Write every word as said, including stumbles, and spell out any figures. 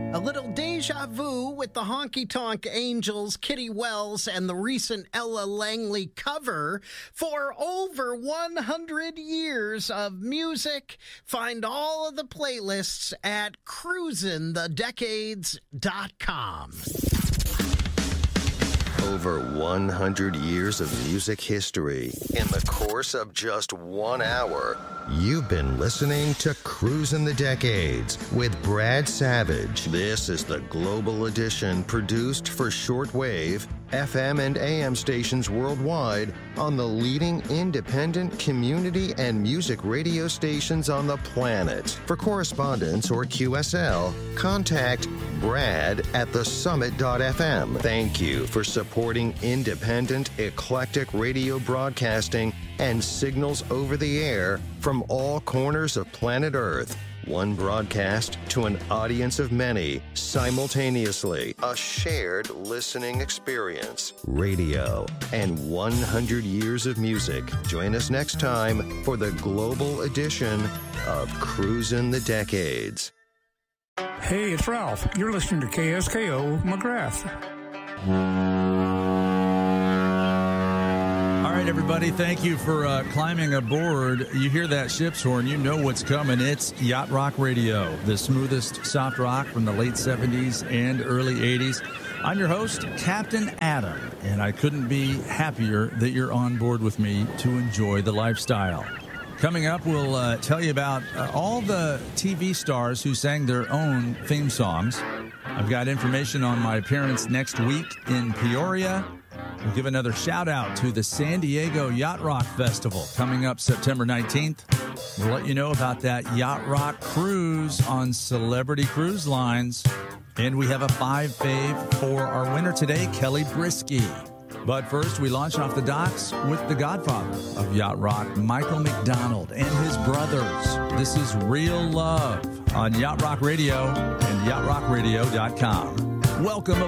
A little deja vu with the Honky Tonk Angels, Kitty Wells, and the recent Ella Langley cover for over one hundred years of music. Find all of the playlists at cruisin the decades dot com. Over one hundred years of music history in the course of just one hour. You've been listening to Cruisin' the Decades with Brad Savage. This is the Global Edition produced for shortwave, F M and A M stations worldwide on the leading independent community and music radio stations on the planet. For correspondence or Q S L, contact Brad at the summit dot f m. Thank you for supporting independent, eclectic radio broadcasting and signals over the air from all corners of planet Earth. One broadcast to an audience of many, simultaneously. A shared listening experience. Radio and one hundred years of music. Join us next time for the global edition of Cruisin' the Decades. Hey, it's Ralph. You're listening to K S K O McGrath. All right, everybody, thank you for uh, climbing aboard. You hear that ship's horn, you know what's coming. It's Yacht Rock Radio, the smoothest soft rock from the late seventies and early eighties. I'm your host, Captain Adam, and I couldn't be happier that you're on board with me to enjoy the lifestyle. Coming up, we'll uh, tell you about uh, all the T V stars who sang their own theme songs. I've got information on my appearance next week in Peoria. We'll give another shout-out to the San Diego Yacht Rock Festival coming up September nineteenth. We'll let you know about that Yacht Rock cruise on Celebrity Cruise Lines. And we have a five fave for our winner today, Kelly Brisky. But first, we launch off the docks with the godfather of Yacht Rock, Michael McDonald, and his brothers. This is Real Love on Yacht Rock Radio and yacht rock radio dot com. Welcome